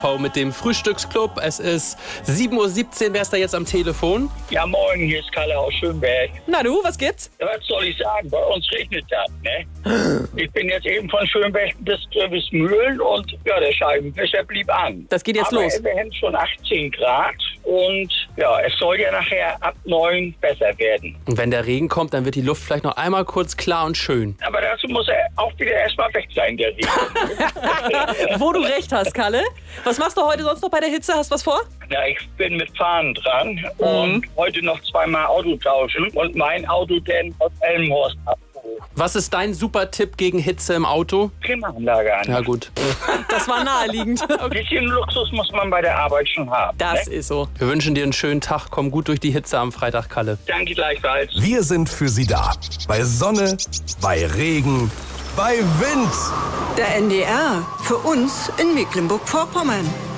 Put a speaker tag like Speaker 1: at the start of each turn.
Speaker 1: Mit dem Frühstücksclub. Es ist 7:17 Uhr. Wer ist da jetzt am Telefon?
Speaker 2: Ja, moin, hier ist Kalle aus Schönberg.
Speaker 3: Na du, was gibt's?
Speaker 2: Ja, was soll ich sagen? Bei uns regnet das, ne? Ich bin jetzt eben von Schönberg bis Mühlen und ja, der Scheibenwischer blieb an.
Speaker 3: Das geht jetzt
Speaker 2: Aber
Speaker 3: los.
Speaker 2: wir haben schon 18 Grad und ja, es soll ja nachher ab 9 besser werden.
Speaker 1: Und wenn der Regen kommt, dann wird die Luft vielleicht noch einmal kurz klar und schön.
Speaker 2: Aber dazu muss er auch wieder erstmal weg sein, der Regen.
Speaker 3: Wo du recht hast, Kalle. Was machst du heute sonst noch bei der Hitze? Hast du was vor?
Speaker 2: Ja, ich bin mit Fahren dran und heute noch zweimal Auto tauschen und mein Auto denn aus Elmhorst abholen.
Speaker 1: Was ist dein super Tipp gegen Hitze im Auto?
Speaker 2: Klimaanlage an.
Speaker 1: Ja gut.
Speaker 3: Das war naheliegend.
Speaker 2: Ein bisschen Luxus muss man bei der Arbeit schon haben.
Speaker 3: Das
Speaker 2: Ne?
Speaker 3: ist so.
Speaker 1: Wir wünschen dir einen schönen Tag. Komm gut durch die Hitze am Freitag, Kalle.
Speaker 2: Danke gleichfalls.
Speaker 4: Wir sind für Sie da. Bei Sonne, bei Regen, bei Wind.
Speaker 5: Der NDR. Für uns in Mecklenburg-Vorpommern.